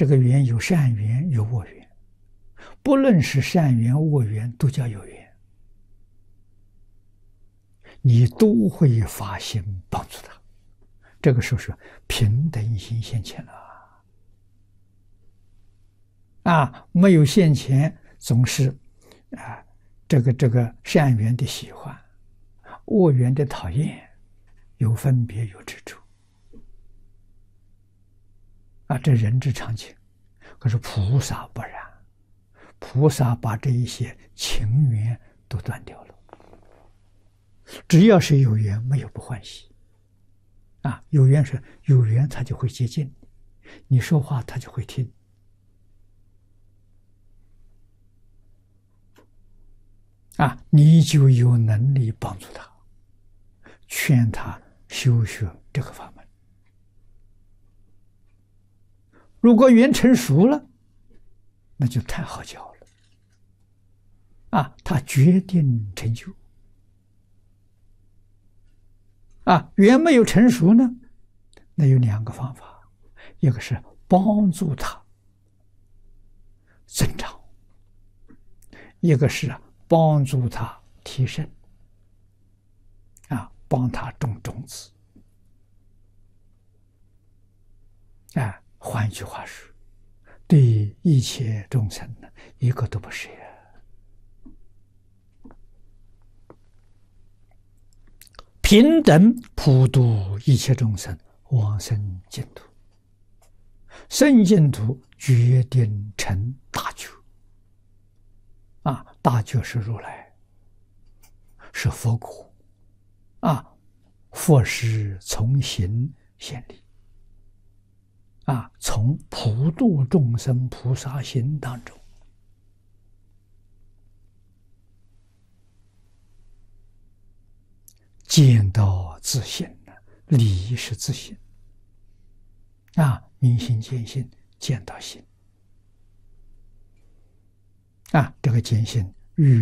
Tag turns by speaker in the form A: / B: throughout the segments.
A: 这个缘有善缘有恶缘，不论是善缘恶缘，都叫有缘，你都会发心帮助他。这个时候是平等心现前了没有现前，总是这个善缘的喜欢，恶缘的讨厌，有分别有执着这人之常情。可是菩萨不然，菩萨把这一些情缘都断掉了。只要是有缘，没有不欢喜有缘是有缘，他就会接近你说话，他就会听你就有能力帮助他，劝他修学这个法门。如果缘成熟了，那就太好教了他决定成就缘没有成熟呢，那有两个方法，一个是帮助他增长，一个是帮助他提升帮他种种子换句话说，对一切众生呢，一个都不是平等普度一切众生，往生净土。生净土决定成大觉大觉是如来，是佛果佛是从行显理从普度众生菩萨行当中见到自性理是自性明心见性，见到性这个见性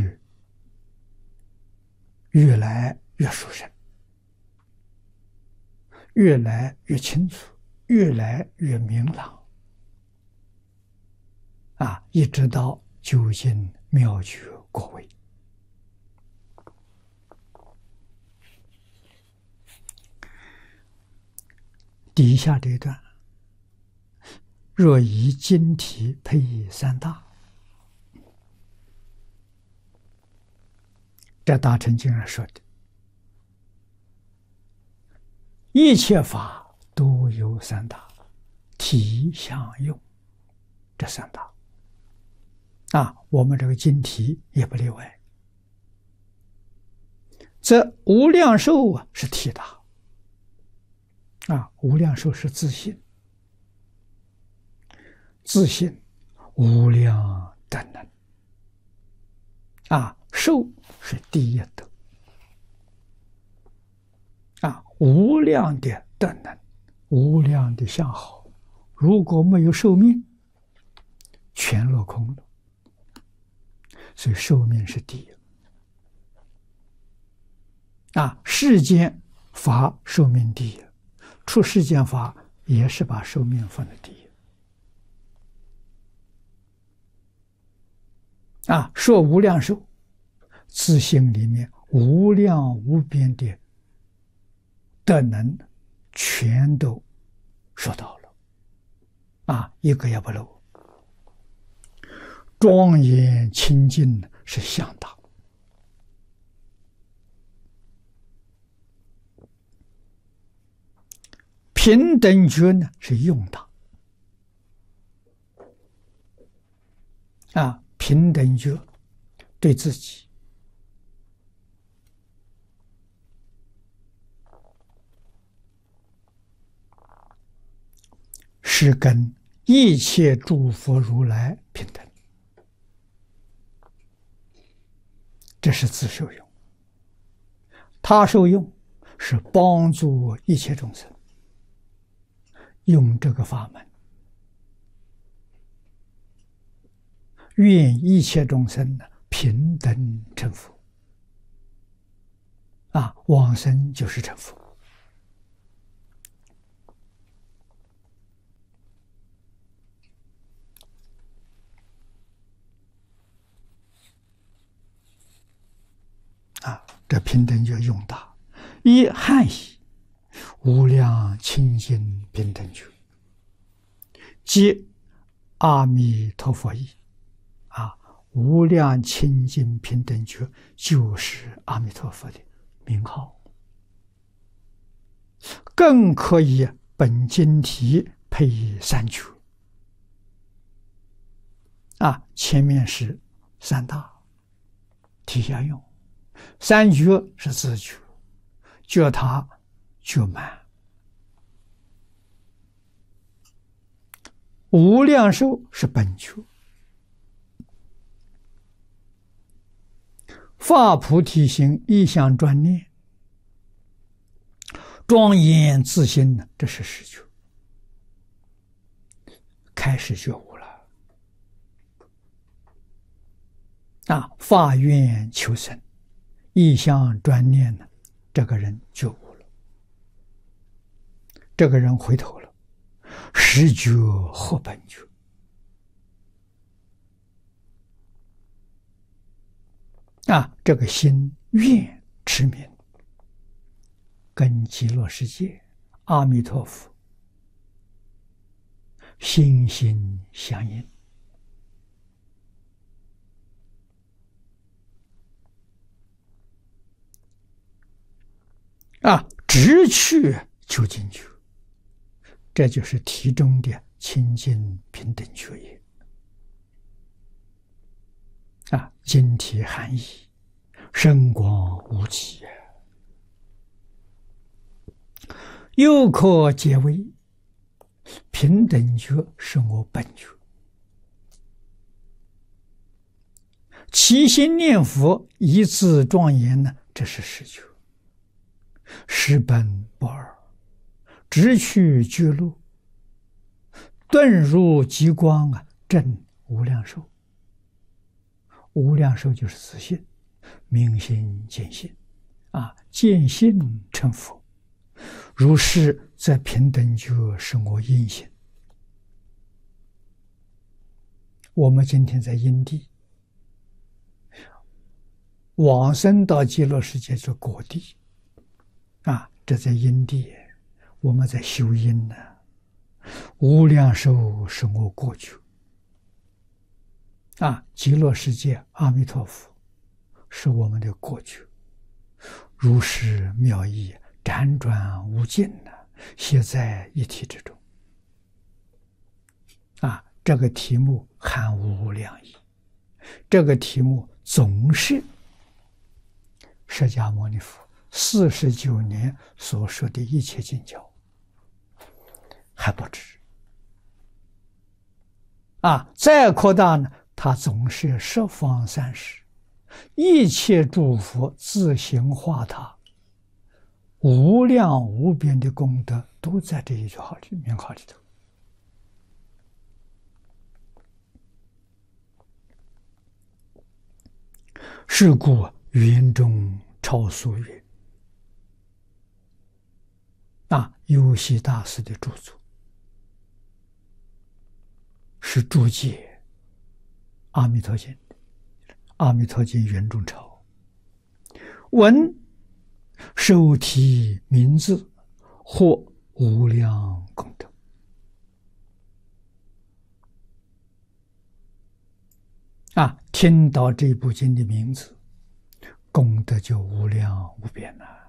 A: 越来越殊胜，越来越清楚，越来越明朗一直到究竟妙觉果位。底下这一段，若以经题配三大，这大乘经上说的，一切法都有三大，体相用这三大我们这个经题也不例外。这无量寿是体大无量寿是自性，自性无量德能寿是第一德无量的德能，无量的相好，如果没有寿命，全落空了。所以寿命是第一世间法寿命第一，出世间法也是把寿命放在第一说无量寿，自性里面无量无边的德能全都说到了一个也不漏。庄严清净是相大，平等觉呢是用大平等觉对自己是跟一切诸佛如来平等，这是自受用。他受用是帮助一切众生用这个法门，愿一切众生平等成佛往生就是成佛。 这平等觉用大，一汉译无量清净平等觉，即阿弥陀佛译啊，无量清净平等觉就是阿弥陀佛的名号，更可以本经题配三觉啊，前面是三大题下用，三觉是自觉，觉他觉满，无量寿是本觉，发菩提心，一向专念，庄严自心呢，这是实觉，开始觉悟了啊！发愿求生，一向专念呢，这个人觉悟了，这个人回头了，实觉或本觉啊！这个心愿持名，跟极乐世界阿弥陀佛心心相印啊！直去究竟觉，这就是题中的清净平等觉也啊！经题含义深广无极，又可解为平等觉是我本觉，其心念佛一字庄严呢，这是实觉，实本不二，直去觉路，顿入极光啊，证无量寿。无量寿就是自信，明心见性啊，见性成佛。如是则平等觉是我因性。我们今天在因地，往生到极乐世界是果地啊，这在因地，我们在修因呢。无量寿是我过去啊，极乐世界阿弥陀佛是我们的过去，如是妙义，辗转无尽呢，写在一体之中啊。这个题目含无量义，这个题目总是释迦牟尼佛49年所说的一切经教，还不止啊。再扩大呢，他总是十方三世一切诸佛自行化他，无量无边的功德都在这一句号里名号里头。是故云中超疏云啊，优西大师的著作是注解阿弥陀经，阿弥陀经云中超，闻受题名字，获无量功德啊！听到这部经的名字，功德就无量无边了。